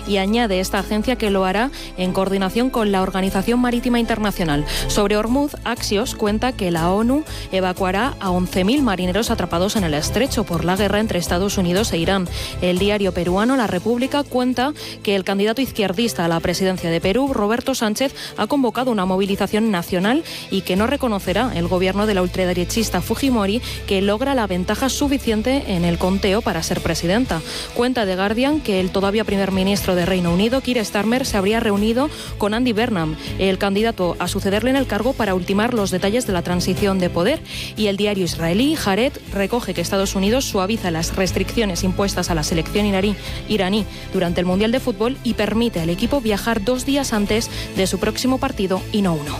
y añade esta agencia que lo hará en coordinación con la Organización Marítima Internacional. Sobre Hormuz, Axios cuenta que la ONU evacuará a 11.000 marineros atrapados en el estrecho por la guerra entre Estados Unidos e Irán. El diario peruano La República cuenta que el candidato izquierdista a la presidencia de Perú, Roberto Sánchez, ha convocado una movilización nacional y que no reconocerá el gobierno de la ultraderechista Fujimori, que logra la ventaja suficiente en el conteo para ser presidenta. Cuenta The Guardian que el todavía primer ministro de Reino Unido, Keir Starmer, se habría reunido con Andy Burnham, el candidato a sucederle en el cargo, para ultimar los detalles de la transición de poder. Y el diario israelí Haaretz recoge que Estados Unidos suaviza las restricciones impuestas a la selección iraní durante el Mundial de Fútbol y permite al equipo viajar 2 días antes de su próximo partido y no uno.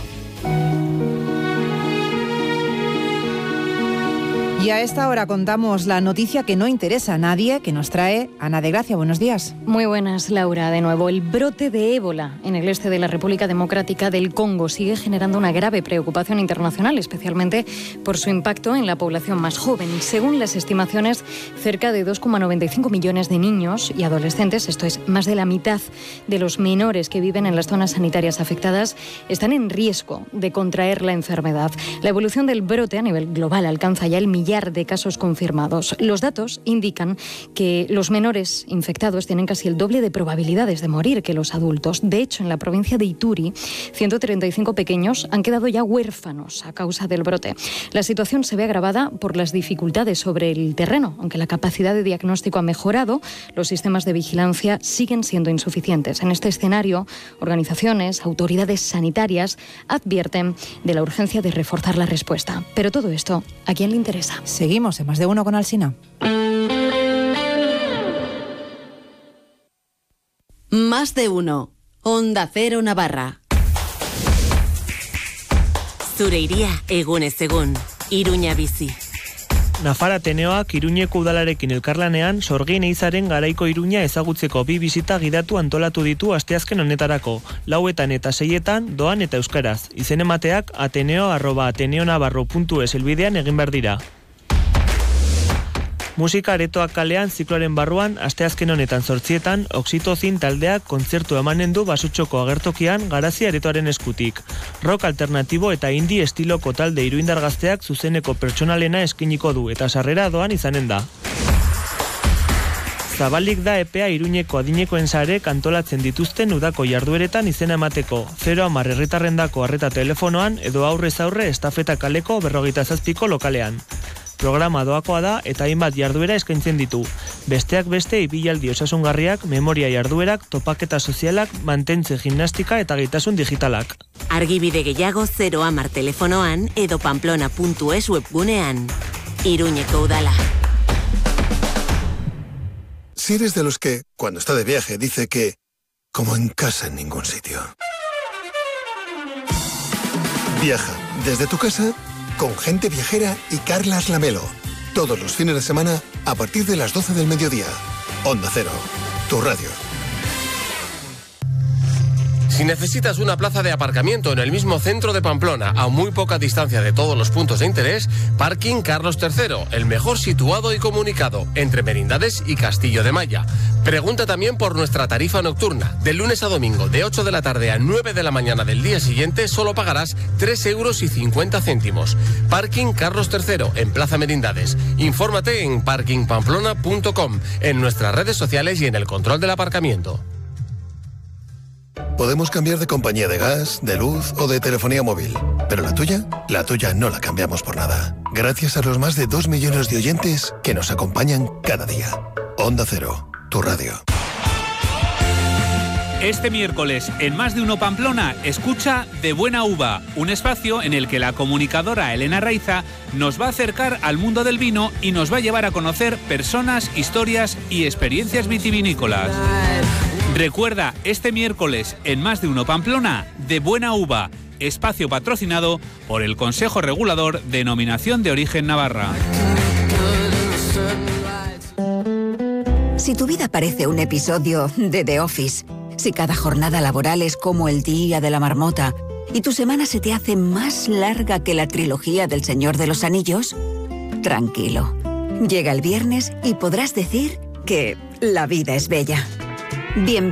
Y a esta hora contamos la noticia que no interesa a nadie, que nos trae Ana de Gracia. Buenos días. Muy buenas, Laura. De nuevo, el brote de ébola en el este de la República Democrática del Congo sigue generando una grave preocupación internacional, especialmente por su impacto en la población más joven. Según las estimaciones, cerca de 2,95 millones de niños y adolescentes, esto es más de la mitad de los menores que viven en las zonas sanitarias afectadas, están en riesgo de contraer la enfermedad. La evolución del brote a nivel global alcanza ya el millar de casos confirmados. Los datos indican que los menores infectados tienen casi el doble de probabilidades de morir que los adultos. De hecho, en la provincia de Ituri, 135 pequeños han quedado ya huérfanos a causa del brote. La situación se ve agravada por las dificultades sobre el terreno. Aunque la capacidad de diagnóstico ha mejorado, los sistemas de vigilancia siguen siendo insuficientes. En este escenario, organizaciones, autoridades sanitarias advierten de la urgencia de reforzar la respuesta. Pero todo esto, ¿a quién le interesa? Seguimos en Más de Uno con Alsina. Más de Uno. Onda Cero Navarra. Zureiria egunez egun. Iruña bizi. Nafar Ateneoak Iruñeko udalarekin elkarlanean sorgin eizaren garaiko Iruña ezagutzeko 2 bisita gidatu antolatu ditu asteazken honetarako. 4 eta 6 doan eta euskaraz. Izenemateak ateneo@ateneonavarro.es helbidean egin behar dira. Musika aretoak kalean zikloaren barruan asteazken honetan 8 Oxitocin taldeak kontzertu emanen du Basutxoko agertokian Garazi aretoaren eskutik. Rock alternatibo eta indie estiloko talde iruindar gazteak zuzeneko pertsonalena eskiniko du eta sarrera doan izanen da. Zabalik da epea Iruñeko adinekoen sarek antolatzen dituzten udako jardueretan izena emateko. 010 herritarrendako arreta telefonoan edo aurrez aurre estafeta kaleko 47 lokalean. Programa doakoa da eta hainbat jarduera eskaintzen ditu. Besteak beste ibilaldi osasungarriak, memoria jarduerak, topaketa sozialak, mantentze gimnastika eta gaitasun digitalak. Argibide gehiago 010 telefonoan edo pamplona.es webgunean. Iruñeko udala. Si eres de los que, cuando está de viaje, dice que como en casa en ningún sitio. Viaja desde tu casa con Gente Viajera y Carlas Lamelo. Todos los fines de semana a partir de las 12 del mediodía. Onda Cero, tu radio. Si necesitas una plaza de aparcamiento en el mismo centro de Pamplona, a muy poca distancia de todos los puntos de interés, Parking Carlos III, el mejor situado y comunicado, entre Merindades y Castillo de Maya. Pregunta también por nuestra tarifa nocturna. De lunes a domingo, de 8 de la tarde a 9 de la mañana del día siguiente, solo pagarás 3,50 €. Parking Carlos III, en Plaza Merindades. Infórmate en parkingpamplona.com, en nuestras redes sociales y en el control del aparcamiento. Podemos cambiar de compañía de gas, de luz o de telefonía móvil, pero la tuya no la cambiamos por nada. Gracias a los más de 2 millones de oyentes que nos acompañan cada día. Onda Cero, tu radio. Este miércoles, en Más de Uno Pamplona, escucha De Buena Uva, un espacio en el que la comunicadora Elena Raiza nos va a acercar al mundo del vino y nos va a llevar a conocer personas, historias y experiencias vitivinícolas. Recuerda, este miércoles, en Más de Uno Pamplona, De Buena Uva, espacio patrocinado por el Consejo Regulador de Denominación de Origen Navarra. Si tu vida parece un episodio de The Office, si cada jornada laboral es como el día de la marmota y tu semana se te hace más larga que la trilogía del Señor de los Anillos, tranquilo. Llega el viernes y podrás decir que la vida es bella. Bienvenido.